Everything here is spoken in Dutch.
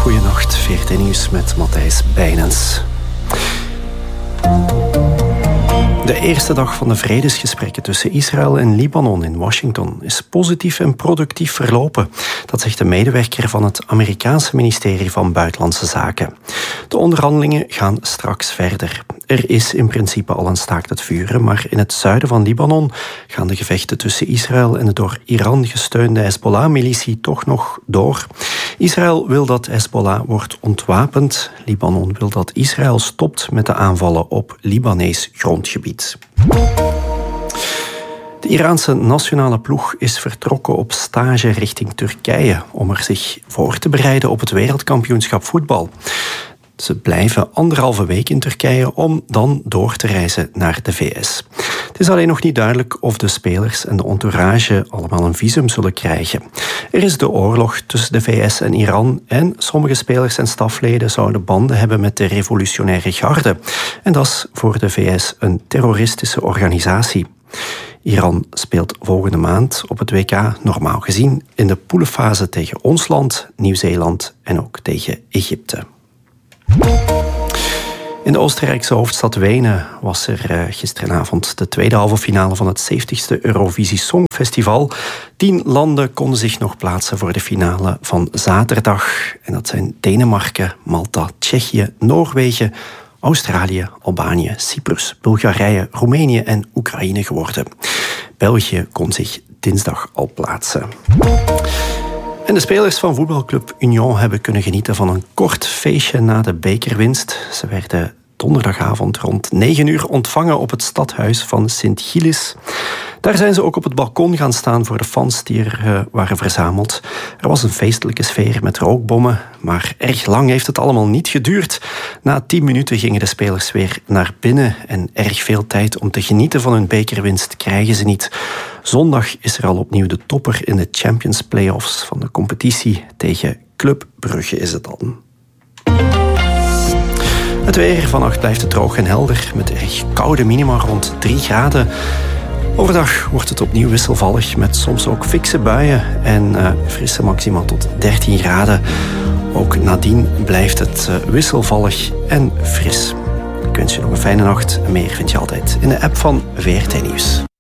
Goedenacht, VRT Nieuws met Matthijs Bijnens. De eerste dag van de vredesgesprekken tussen Israël en Libanon in Washington is positief en productief verlopen. Dat zegt een medewerker van het Amerikaanse ministerie van Buitenlandse Zaken. De onderhandelingen gaan straks verder. Er is in principe al een staakt het vuren, maar in het zuiden van Libanon gaan de gevechten tussen Israël en de door Iran gesteunde Hezbollah-militie toch nog door. Israël wil dat Hezbollah wordt ontwapend. Libanon wil dat Israël stopt met de aanvallen op Libanees grondgebied. De Iraanse nationale ploeg is vertrokken op stage richting Turkije om er zich voor te bereiden op het wereldkampioenschap voetbal. Ze blijven 1,5 week in Turkije om dan door te reizen naar de VS. Het is alleen nog niet duidelijk of de spelers en de entourage allemaal een visum zullen krijgen. Er is de oorlog tussen de VS en Iran en sommige spelers en stafleden zouden banden hebben met de revolutionaire garde. En dat is voor de VS een terroristische organisatie. Iran speelt volgende maand op het WK normaal gezien in de poelenfase tegen ons land, Nieuw-Zeeland en ook tegen Egypte. In de Oostenrijkse hoofdstad Wenen was er gisteravond de tweede halve finale van het 70ste Eurovisie Songfestival. 10 landen konden zich nog plaatsen voor de finale van zaterdag. En dat zijn Denemarken, Malta, Tsjechië, Noorwegen, Australië, Albanië, Cyprus, Bulgarije, Roemenië en Oekraïne geworden. België kon zich dinsdag al plaatsen. En de spelers van voetbalclub Union hebben kunnen genieten van een kort feestje na de bekerwinst. Ze werden donderdagavond rond 9 uur ontvangen op het stadhuis van Sint-Gilles. Daar zijn ze ook op het balkon gaan staan voor de fans die er waren verzameld. Er was een feestelijke sfeer met rookbommen, maar erg lang heeft het allemaal niet geduurd. Na 10 minuten gingen de spelers weer naar binnen en erg veel tijd om te genieten van hun bekerwinst krijgen ze niet. Zondag is er al opnieuw de topper in de Champions Playoffs van de competitie tegen Club Brugge is het dan. Het weer, vannacht blijft het droog en helder met erg koude minima rond 3 graden. Overdag wordt het opnieuw wisselvallig met soms ook fikse buien en frisse maxima tot 13 graden. Ook nadien blijft het wisselvallig en fris. Ik wens je nog een fijne nacht en meer vind je altijd in de app van VRT Nieuws.